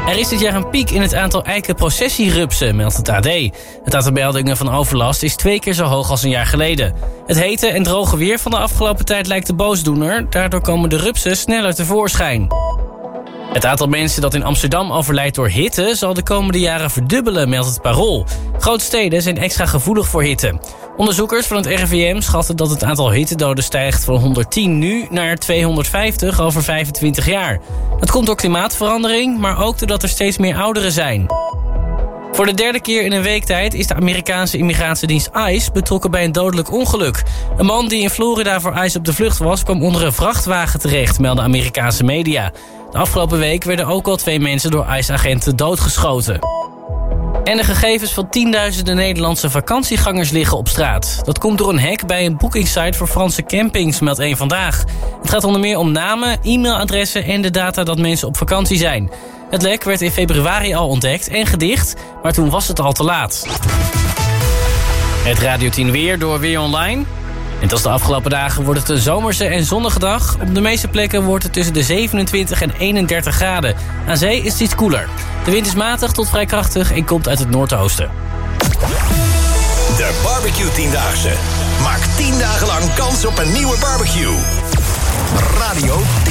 Er is dit jaar een piek in het aantal eikenprocessierupsen, meldt het AD. Het aantal meldingen van overlast is 2 keer zo hoog als een jaar geleden. Het hete en droge weer van de afgelopen tijd lijkt de boosdoener. Daardoor komen de rupsen sneller tevoorschijn. Het aantal mensen dat in Amsterdam overlijdt door hitte zal de komende jaren verdubbelen, meldt het Parool. Grootsteden zijn extra gevoelig voor hitte. Onderzoekers van het RIVM schatten dat het aantal hittedoden stijgt van 110 nu naar 250 over 25 jaar. Dat komt door klimaatverandering, maar ook doordat er steeds meer ouderen zijn. Voor de 3e keer in een week tijd is de Amerikaanse immigratiedienst ICE betrokken bij een dodelijk ongeluk. Een man die in Florida voor ICE op de vlucht was, kwam onder een vrachtwagen terecht, melden Amerikaanse media. De afgelopen week werden ook al 2 mensen door ICE-agenten doodgeschoten. En de gegevens van tienduizenden Nederlandse vakantiegangers liggen op straat. Dat komt door een hack bij een boekingssite voor Franse campings, meldt Eén Vandaag. Het gaat onder meer om namen, e-mailadressen en de data dat mensen op vakantie zijn. Het lek werd in februari al ontdekt en gedicht, maar toen was het al te laat. Het Radio 10 weer door Weer Online. Net als de afgelopen dagen wordt het een zomerse en zonnige dag. Op de meeste plekken wordt het tussen de 27 en 31 graden. Aan zee is het iets koeler. De wind is matig tot vrij krachtig en komt uit het noordoosten. De Barbecue 10-daagse. Maak 10 dagen lang kans op een nieuwe barbecue. Radio 10.